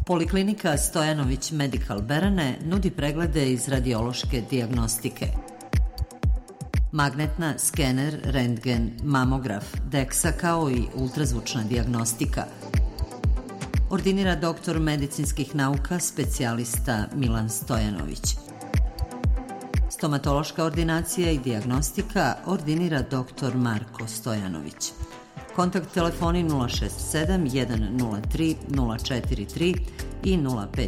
Poliklinika Stojanović Medical Berane nudi preglede iz radiološke dijagnostike. Magnetna, skener, rentgen, mamograf, DEXA kao i ultrazvučna diagnostika. Ordinira doktor medicinskih nauka, specijalista Milan Stojanović. Stomatološka ordinacija i diagnostika ordinira doktor Marko Stojanović. Kontakt telefoni 067 103 043 i 055